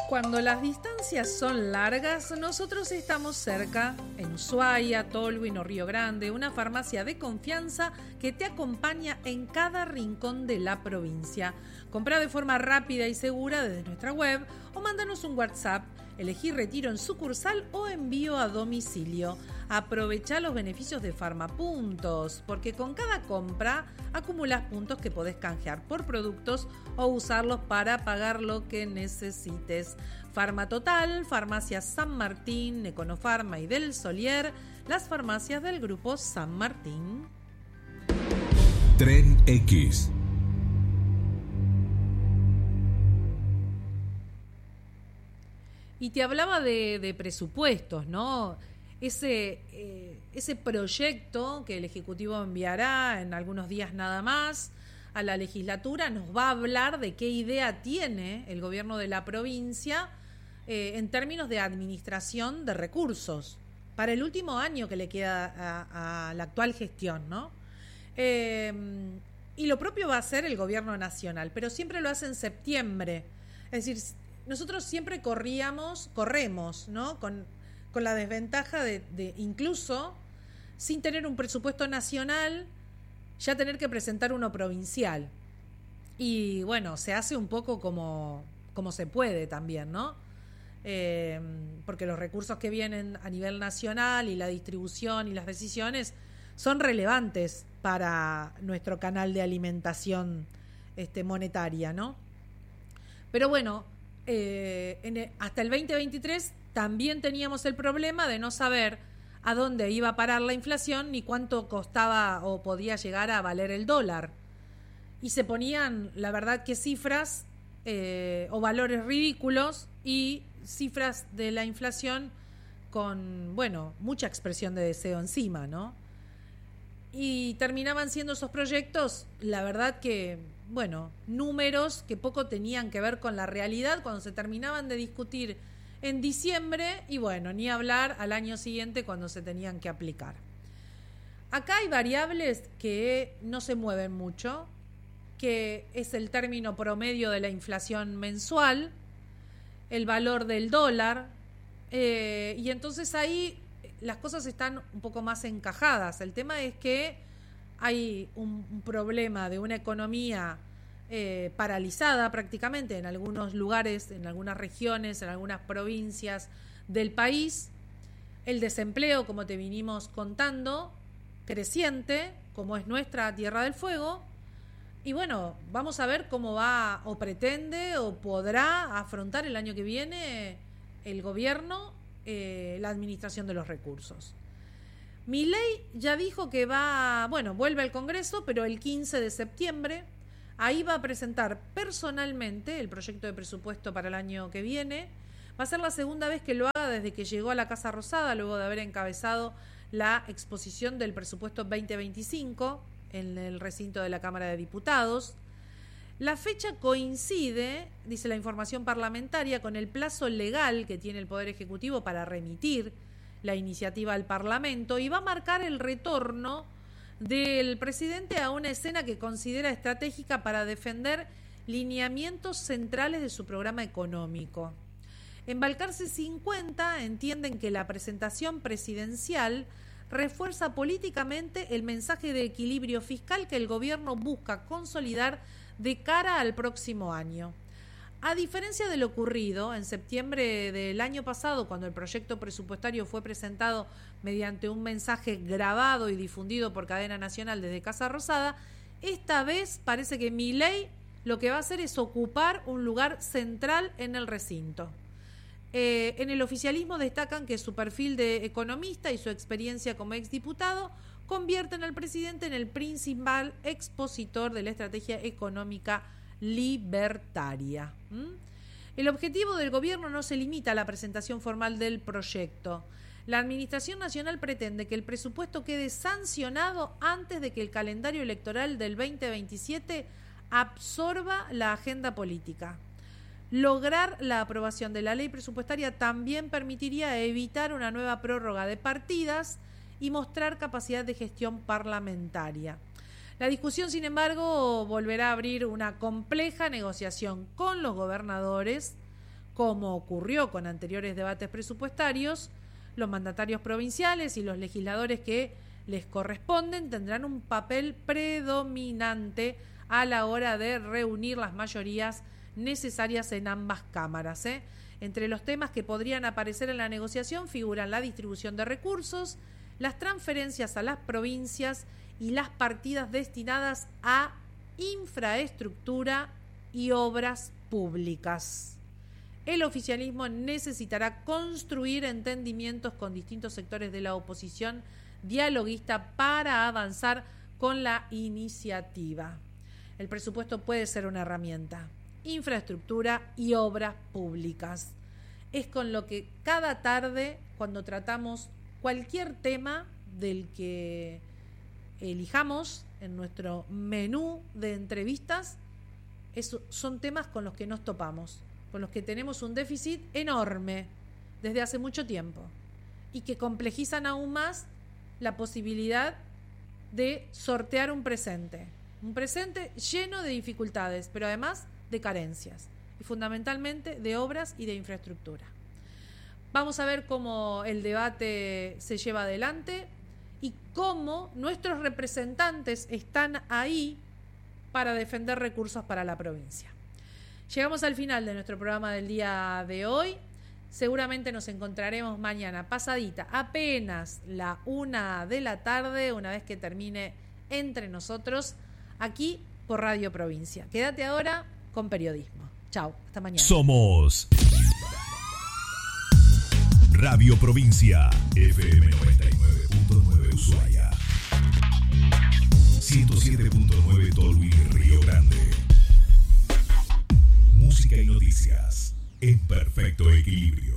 Cuando las distancias son largas, nosotros estamos cerca, en Ushuaia, Tolwyn o Río Grande, una farmacia de confianza que te acompaña en cada rincón de la provincia. Comprá de forma rápida y segura desde nuestra web o mándanos un WhatsApp. Elegí retiro en sucursal o envío a domicilio. Aprovechá los beneficios de Farmapuntos, porque con cada compra acumulas puntos que podés canjear por productos o usarlos para pagar lo que necesites. Farmatotal, Farmacia San Martín, Econofarma y Del Solier, las farmacias del Grupo San Martín. Tren X. Y te hablaba de presupuestos, ¿no? Ese proyecto que el Ejecutivo enviará en algunos días nada más a la legislatura nos va a hablar de qué idea tiene el gobierno de la provincia en términos de administración de recursos para el último año que le queda a la actual gestión, ¿no? Y lo propio va a hacer el gobierno nacional, pero siempre lo hace en septiembre. Es decir, nosotros siempre corremos, ¿no? Con la desventaja de incluso sin tener un presupuesto nacional, ya tener que presentar uno provincial. Y bueno, se hace un poco como se puede también, ¿no? Porque los recursos que vienen a nivel nacional y la distribución y las decisiones son relevantes para nuestro canal de alimentación monetaria, ¿no? Pero bueno, hasta el 2023 también teníamos el problema de no saber a dónde iba a parar la inflación ni cuánto costaba o podía llegar a valer el dólar. Y se ponían, la verdad, que cifras o valores ridículos y cifras de la inflación con, bueno, mucha expresión de deseo encima, ¿no? Y terminaban siendo esos proyectos, la verdad que, bueno, números que poco tenían que ver con la realidad cuando se terminaban de discutir en diciembre y bueno, ni hablar al año siguiente cuando se tenían que aplicar. Acá hay variables que no se mueven mucho, que es el término promedio de la inflación mensual, el valor del dólar, y entonces ahí las cosas están un poco más encajadas. El tema es que hay un problema de una economía paralizada prácticamente en algunos lugares, en algunas regiones, en algunas provincias del país. El desempleo, como te vinimos contando, creciente, como es nuestra Tierra del Fuego. Y bueno, vamos a ver cómo va o pretende o podrá afrontar el año que viene el gobierno la administración de los recursos. Milei ya dijo que vuelve al Congreso, pero el 15 de septiembre. Ahí va a presentar personalmente el proyecto de presupuesto para el año que viene. Va a ser la segunda vez que lo haga desde que llegó a la Casa Rosada, luego de haber encabezado la exposición del presupuesto 2025 en el recinto de la Cámara de Diputados. La fecha coincide, dice la información parlamentaria, con el plazo legal que tiene el Poder Ejecutivo para remitir la iniciativa al Parlamento y va a marcar el retorno del presidente a una escena que considera estratégica para defender lineamientos centrales de su programa económico. En Balcarce 50 entienden que la presentación presidencial refuerza políticamente el mensaje de equilibrio fiscal que el gobierno busca consolidar de cara al próximo año. A diferencia de lo ocurrido en septiembre del año pasado, cuando el proyecto presupuestario fue presentado mediante un mensaje grabado y difundido por cadena nacional desde Casa Rosada, esta vez parece que Milei lo que va a hacer es ocupar un lugar central en el recinto. En el oficialismo destacan que su perfil de economista y su experiencia como exdiputado convierten al presidente en el principal expositor de la estrategia económica libertaria. El objetivo del gobierno no se limita a la presentación formal del proyecto. La Administración Nacional pretende que el presupuesto quede sancionado antes de que el calendario electoral del 2027 absorba la agenda política. Lograr la aprobación de la ley presupuestaria también permitiría evitar una nueva prórroga de partidas y mostrar capacidad de gestión parlamentaria. La discusión, sin embargo, volverá a abrir una compleja negociación con los gobernadores, como ocurrió con anteriores debates presupuestarios, los mandatarios provinciales y los legisladores que les corresponden tendrán un papel predominante a la hora de reunir las mayorías necesarias en ambas cámaras. Entre los temas que podrían aparecer en la negociación figuran la distribución de recursos, las transferencias a las provincias y las partidas destinadas a infraestructura y obras públicas. El oficialismo necesitará construir entendimientos con distintos sectores de la oposición dialoguista para avanzar con la iniciativa. El presupuesto puede ser una herramienta. Infraestructura y obras públicas. Es con lo que cada tarde, cuando tratamos cualquier tema del que elijamos en nuestro menú de entrevistas, son temas con los que nos topamos, con los que tenemos un déficit enorme desde hace mucho tiempo y que complejizan aún más la posibilidad de sortear un presente lleno de dificultades, pero además de carencias y fundamentalmente de obras y de infraestructura. Vamos a ver cómo el debate se lleva adelante y cómo nuestros representantes están ahí para defender recursos para la provincia. Llegamos al final de nuestro programa del día de hoy. Seguramente nos encontraremos mañana pasadita, apenas la 1 de la tarde, una vez que termine Entre Nosotros, aquí por Radio Provincia. Quédate ahora con periodismo. Chao, hasta mañana. Somos Radio Provincia, FM 99.9 Ushuaia, 107.9 Tolwyn, Río Grande. Música y noticias en perfecto equilibrio.